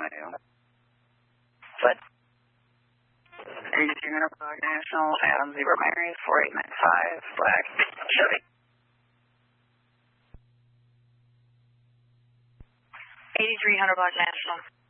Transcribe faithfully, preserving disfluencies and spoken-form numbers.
want to do? What? eighty-three hundred block National, Adam Zebra Mary, four eight nine five, black, Chevy. eighty-three hundred block National.